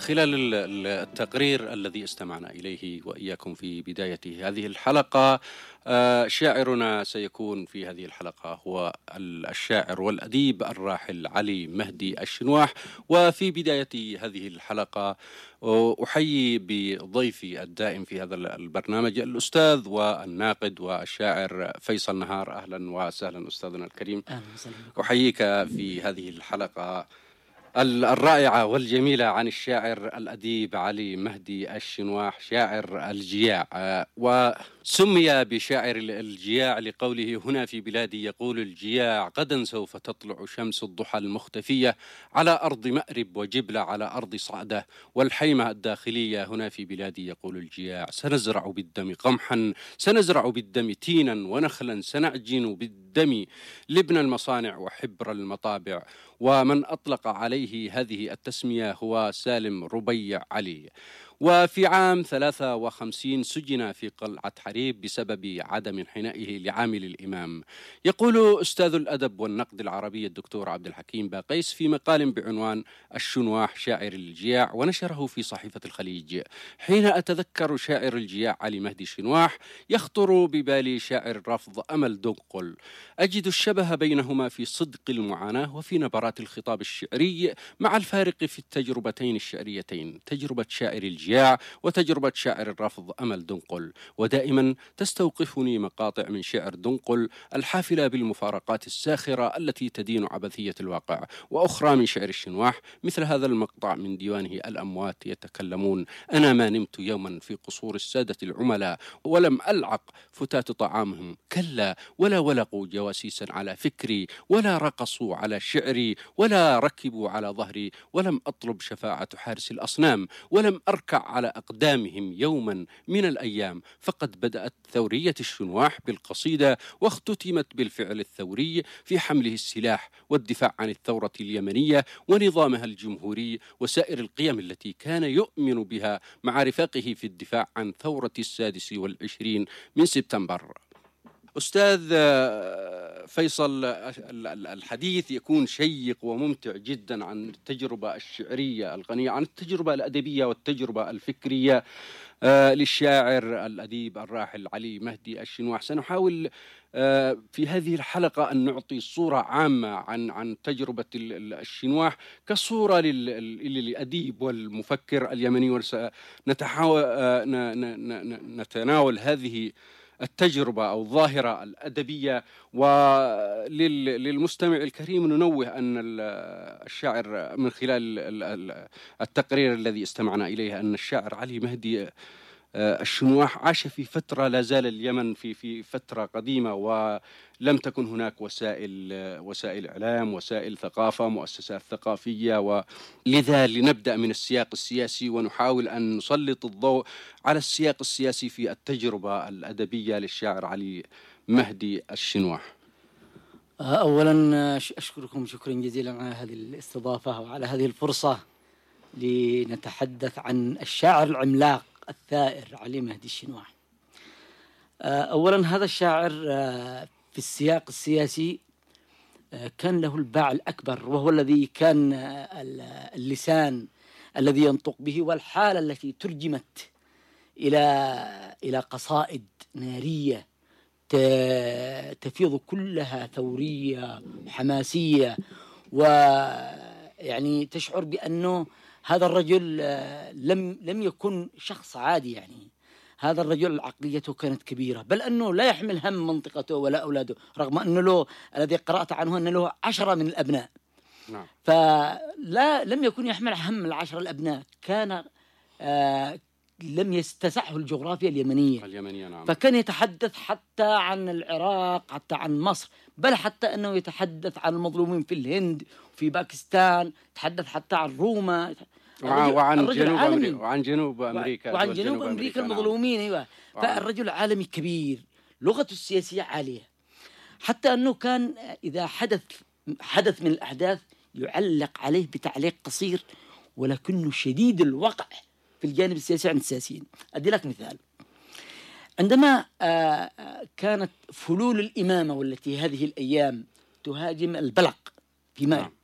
خلال التقرير الذي استمعنا إليه وإياكم في بداية هذه الحلقة، شاعرنا سيكون في هذه الحلقة هو الشاعر والأديب الراحل علي مهدي الشنواح. وفي بداية هذه الحلقة أحيي بضيفي الدائم في هذا البرنامج الأستاذ والناقد والشاعر فيصل نهار. أهلا وسهلا أستاذنا الكريم. أحييك في هذه الحلقة الرائعة والجميلة عن الشاعر الأديب علي مهدي الشنواح، شاعر الجياع. وسمي بشاعر الجياع لقوله: هنا في بلادي يقول الجياع غدا سوف تطلع شمس الضحى المختفية على أرض مأرب وجبلة على أرض صعدة والحيمة الداخلية. هنا في بلادي يقول الجياع سنزرع بالدم قمحا، سنزرع بالدم تينا ونخلا، سنعجن بالدم لبن المصانع وحبر المطابع. ومن أطلق عليه هذه التسمية هو سالم ربيع علي. وفي عام 53 سجن في قلعة حريب بسبب عدم انحنائه لعامل الإمام. يقول أستاذ الأدب والنقد العربي الدكتور عبد الحكيم باقيس في مقال بعنوان الشنواح شاعر الجياع ونشره في صحيفة الخليج: حين أتذكر شاعر الجياع علي مهدي الشنواح يخطر ببالي شاعر الرفض أمل دنقل، أجد الشبه بينهما في صدق المعاناة وفي نبرات الخطاب الشعري، مع الفارق في التجربتين الشعريتين، تجربة شاعر الجياع وتجربة شاعر الرفض أمل دنقل. ودائما تستوقفني مقاطع من شعر دنقل الحافلة بالمفارقات الساخرة التي تدين عبثية الواقع، وأخرى من شعر الشنواح مثل هذا المقطع من ديوانه الأموات يتكلمون: أنا ما نمت يوما في قصور السادة العملاء ولم ألعق فتات طعامهم، كلا ولا ولقوا جواسيسا على فكري، ولا رقصوا على شعري، ولا ركبوا على ظهري، ولم أطلب شفاعة حارس الأصنام، ولم أركع على أقدامهم يوما من الأيام. فقد بدأت ثورية الشنواح بالقصيدة واختتمت بالفعل الثوري في حمله السلاح والدفاع عن الثورة اليمنية ونظامها الجمهوري وسائر القيم التي كان يؤمن بها مع رفاقه في الدفاع عن ثورة 26 من سبتمبر. أستاذ فيصل، الحديث يكون شيق وممتع جدا عن التجربة الشعرية الغنية، عن التجربة الأدبية والتجربة الفكرية للشاعر الأديب الراحل علي مهدي الشنواح. سنحاول في هذه الحلقة أن نعطي صورة عامة عن تجربة الشنواح كصورة للأديب والمفكر اليمني، ونتناول هذه التجربة أو الظاهرة الأدبية. وللمستمع الكريم ننوه أن الشاعر من خلال التقرير الذي استمعنا إليه أن الشاعر علي مهدي الشنواح عاش في فترة لا زال اليمن في فترة قديمة، ولم تكن هناك وسائل إعلام، وسائل ثقافة، مؤسسات ثقافية. ولذا لنبدأ من السياق السياسي ونحاول أن نسلط الضوء على السياق السياسي في التجربة الأدبية للشاعر علي مهدي الشنواح. أولا أشكركم شكرا جزيلا على هذه الاستضافة وعلى هذه الفرصة لنتحدث عن الشاعر العملاق الثائر علي مهدي الشنواح. أولا هذا الشاعر في السياق السياسي كان له الباع الأكبر، وهو الذي كان اللسان الذي ينطق به، والحالة التي ترجمت إلى قصائد نارية تفيض كلها ثورية وحماسية، ويعني تشعر بأنه هذا الرجل لم يكن شخص عادي. يعني هذا الرجل عقليته كانت كبيرة، بل أنه لا يحمل هم منطقته ولا أولاده، رغم أنه له الذي قرأت عنه أنه له 10 من الأبناء. نعم. لم يكن يحمل هم 10 الأبناء، كان لم يستسعه الجغرافيا اليمنية. نعم. فكان يتحدث حتى عن العراق، حتى عن مصر، بل حتى أنه يتحدث عن المظلومين في الهند وفي باكستان، تحدث حتى عن روما وعن جنوب أمريكا المظلومين. أيوة. فالرجل عالمي كبير، لغته السياسية عالية، حتى أنه كان إذا حدث من الأحداث يعلق عليه بتعليق قصير ولكنه شديد الوقع في الجانب السياسي عند السياسيين. أدي لك مثال: عندما كانت فلول الإمامة والتي هذه الأيام تهاجم البلق في مأرب،